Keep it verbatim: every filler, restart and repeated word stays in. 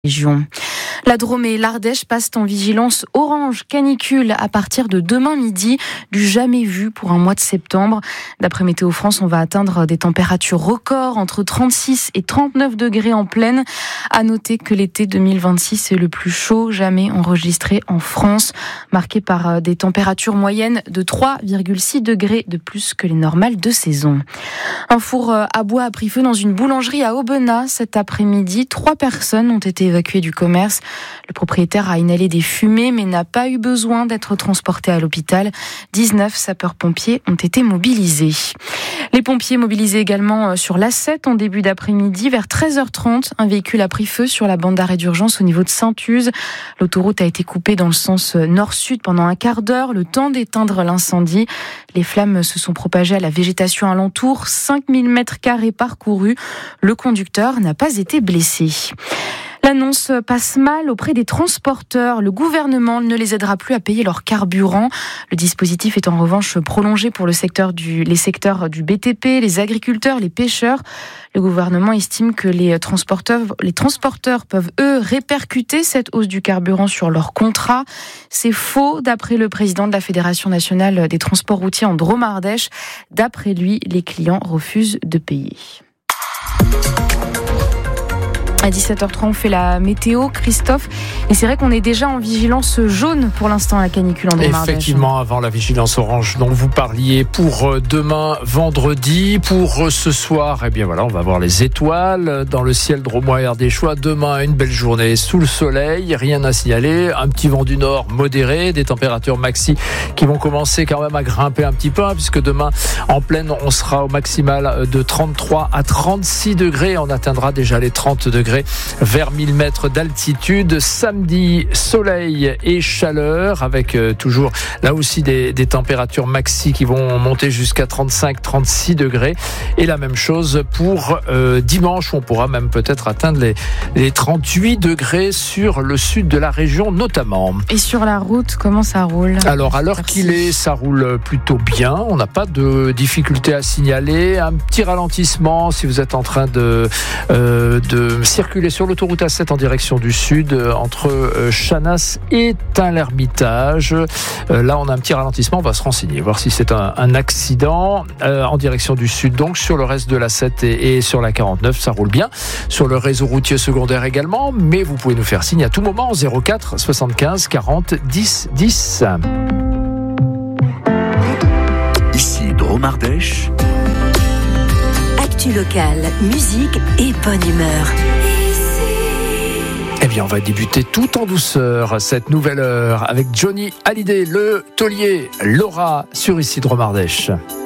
Région. La Drôme et l'Ardèche passent en vigilance orange canicule à partir de demain midi, du jamais vu pour un mois de septembre. D'après Météo France, on va atteindre des températures records entre trente-six et trente-neuf degrés en plaine. À noter que l'été deux mille vingt-six est le plus chaud jamais enregistré en France, marqué par des températures moyennes de trois virgule six degrés de plus que les normales de saison. Un four à bois a pris feu dans une boulangerie à Aubenas cet après-midi. Trois personnes ont été évacuées du commerce. Le propriétaire a inhalé des fumées mais n'a pas eu besoin d'être transporté à l'hôpital. dix-neuf sapeurs-pompiers ont été mobilisés. Les pompiers mobilisés également sur l'A sept en début d'après-midi. Vers treize heures trente, un véhicule a pris feu sur la bande d'arrêt d'urgence au niveau de Saint-Uze. L'autoroute a été coupée dans le sens nord-sud pendant un quart d'heure, le temps d'éteindre l'incendie. Les flammes se sont propagées à la végétation alentour, cinq mille mètres carrés parcourus. Le conducteur n'a pas été blessé. L'annonce passe mal auprès des transporteurs. Le gouvernement ne les aidera plus à payer leur carburant. Le dispositif est en revanche prolongé pour le secteur du, les secteurs du B T P, les agriculteurs, les pêcheurs. Le gouvernement estime que les transporteurs, les transporteurs peuvent, eux, répercuter cette hausse du carburant sur leur contrat. C'est faux, d'après le président de la Fédération nationale des transports routiers en Drôme-Ardèche. D'après lui, les clients refusent de payer. À dix-sept heures trente, on fait la météo, Christophe. Et c'est vrai qu'on est déjà en vigilance jaune pour l'instant à la canicule en Drôme-Ardèche. Effectivement, avant la vigilance orange dont vous parliez pour demain, vendredi. Pour ce soir, eh bien voilà, on va voir les étoiles dans le ciel drômois et ardéchois. Demain, une belle journée sous le soleil, rien à signaler. Un petit vent du nord modéré, des températures maxi qui vont commencer quand même à grimper un petit peu, hein, puisque demain, en pleine, on sera au maximal de trente-trois à trente-six degrés. On atteindra déjà les trente degrés vers mille mètres d'altitude. Samedi, soleil et chaleur avec euh, toujours là aussi des, des températures maxi qui vont monter jusqu'à trente-cinq à trente-six degrés. Et la même chose pour euh, dimanche, où on pourra même peut-être atteindre les, les trente-huit degrés sur le sud de la région notamment. Et sur la route, comment ça roule ? Alors à l'heure qu'il est, ça roule plutôt bien. On n'a pas de difficulté à signaler. Un petit ralentissement si vous êtes en train de, euh, de circuler sur l'autoroute A sept en direction du sud entre Chanas et Tain-l'Hermitage. Là, on a un petit ralentissement. On va se renseigner, voir si c'est un, un accident euh, en direction du sud. Donc, sur le reste de l'A sept et, et sur la quarante-neuf, ça roule bien. Sur le réseau routier secondaire également. Mais vous pouvez nous faire signe à tout moment au zéro quatre soixante-quinze quarante dix dix. Ici Drôme-Ardèche. Actu locale, musique et bonne humeur. Eh bien, on va débuter tout en douceur cette nouvelle heure avec Johnny Hallyday, le taulier, Laura sur Ici Drôme-Ardèche.